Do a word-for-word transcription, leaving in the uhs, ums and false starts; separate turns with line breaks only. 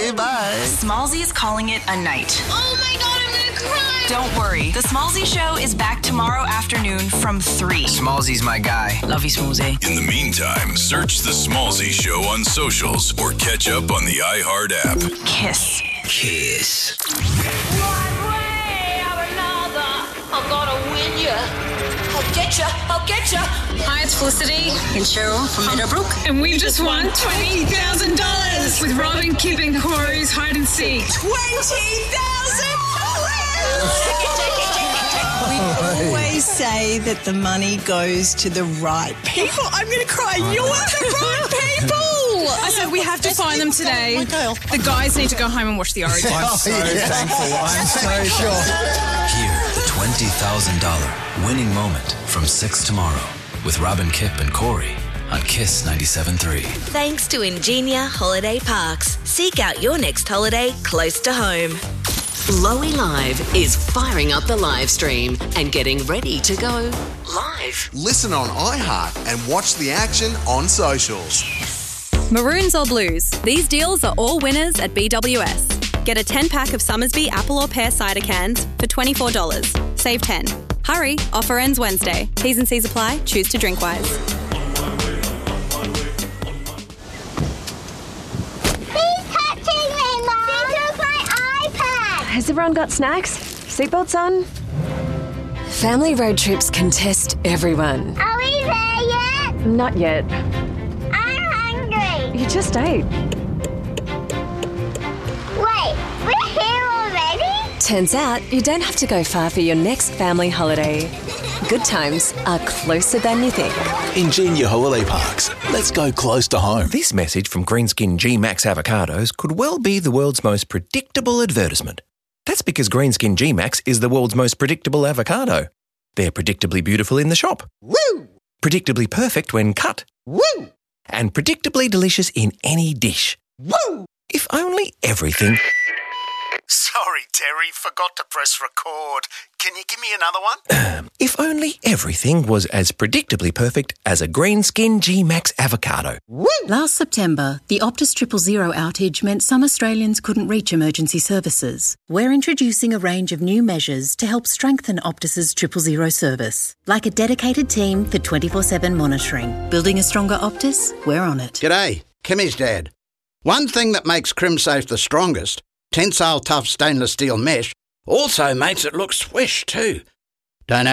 Okay, bye.
Smallzy is calling it a night.
Oh my God, I'm gonna cry.
Don't worry. The Smallzy Show is back tomorrow afternoon from three.
Smallzy's my guy.
Love you, Smallzy.
In the meantime, search The Smallzy Show on socials or catch up on the iHeart app.
Kiss.
Kiss.
One way or another, I'm gonna win ya. I'll get ya, I'll get ya.
Hi, it's Felicity
and Cheryl from Meadowbrook.
and we just won twenty thousand dollars with Robin, Kip and Corey's hide and seek.
twenty thousand dollars!
We always say that the money goes to the right people. I'm going to cry. You're the right people.
I said we have to find them today. The guys need to go home and watch the Origin.
I'm so thankful. I'm so sure.
Hear the twenty thousand dollars winning moment from six tomorrow with Robin, Kip and Corey on Kiss ninety-seven point three.
Thanks to Ingenia Holiday Parks. Seek out your next holiday close to home.
Lowy Live is firing up the live stream and getting ready to go live.
Listen on iHeart and watch the action on socials.
Maroons or blues? These deals are all winners at B W S. Get a ten-pack of Summersby apple or pear cider cans for twenty-four dollars. Save ten. Hurry, offer ends Wednesday. T's and C's apply. Choose to drink wise.
Has everyone got snacks? Seatbelts on? Family road trips can test everyone.
Are we there yet?
Not yet.
I'm hungry.
You just ate.
Wait, we're here already?
Turns out you don't have to go far for your next family holiday. Good times are closer than you think.
Ingenia Holiday Parks. Let's go close to home.
This message from Greenskin G-Max avocados could well be the world's most predictable advertisement. That's because Greenskin G-Max is the world's most predictable avocado. They're predictably beautiful in the shop.
Woo!
Predictably perfect when cut.
Woo!
And predictably delicious in any dish.
Woo!
If only everything...
Sorry, Terry, forgot to press record. Can you give me another one?
If only everything was as predictably perfect as a Greenskin G-Max avocado.
Woo!
Last September, the Optus Triple Zero outage meant some Australians couldn't reach emergency services. We're introducing a range of new measures to help strengthen Optus's Triple Zero service, like a dedicated team for twenty-four seven monitoring. Building a stronger Optus? We're on it.
G'day, Kimmy's dad. One thing that makes CrimSafe the strongest, tensile tough stainless steel mesh, also makes it look swish too.